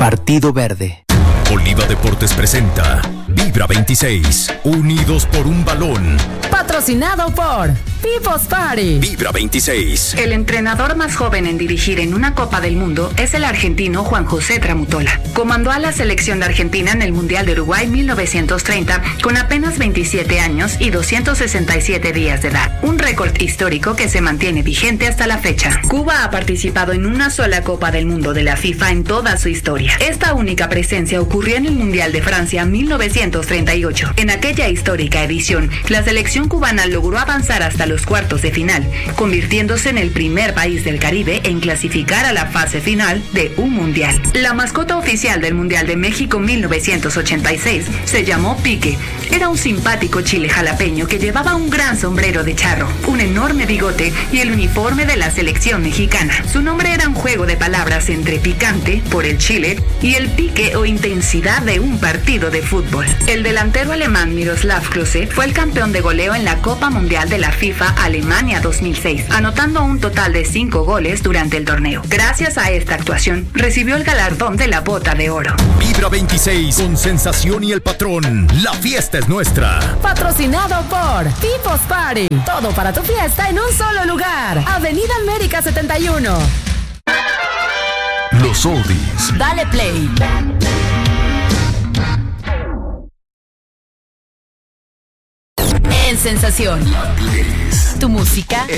Partido Verde. Oliva Deportes presenta Vibra 26, unidos por un balón. Patrocinado por People's Party. Vibra 26. El entrenador más joven en dirigir en una Copa del Mundo es el argentino Juan José Tramutola. Comandó a la selección de Argentina en el Mundial de Uruguay 1930 con apenas 27 años y 267 días de edad. Un récord histórico que se mantiene vigente hasta la fecha. Cuba ha participado en una sola Copa del Mundo de la FIFA en toda su historia. Esta única presencia ocurrió en el Mundial de Francia 1938. En aquella histórica edición, la selección cubana logró avanzar hasta los cuartos de final, convirtiéndose en el primer país del Caribe en clasificar a la fase final de un mundial. La mascota oficial del Mundial de México 1986 se llamó Pique. Era un simpático chile jalapeño que llevaba un gran sombrero de charro, un enorme bigote y el uniforme de la selección mexicana. Su nombre era un juego de palabras entre picante, por el chile, y el pique o intensidad de un partido de fútbol. El delantero alemán Miroslav Klose fue el campeón de goleo en la Copa Mundial de la FIFA Alemania 2006, anotando un total de 5 goles durante el torneo. Gracias a esta actuación, recibió el galardón de la Bota de Oro. Vibra 26, con Sensación y el Patrón. La fiesta es nuestra. Patrocinado por People's Party. Todo para tu fiesta en un solo lugar. Avenida América 71. Los oldies. Dale play. En Sensación. Tu música